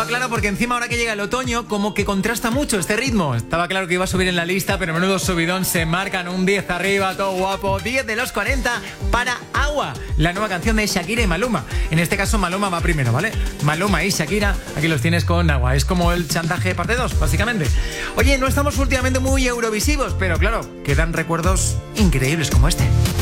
Estaba claro porque encima ahora que llega el otoño, como que contrasta mucho este ritmo. Estaba claro que iba a subir en la lista, pero menudo subidón, se marcan un 10 arriba, todo guapo. 10 de los 40 para Agua, la nueva canción de Shakira y Maluma. En este caso Maluma va primero, ¿vale? Maluma y Shakira, aquí los tienes con Agua. Es como el chantaje parte 2, básicamente. Oye, no estamos últimamente muy eurovisivos, pero claro, quedan recuerdos increíbles como este.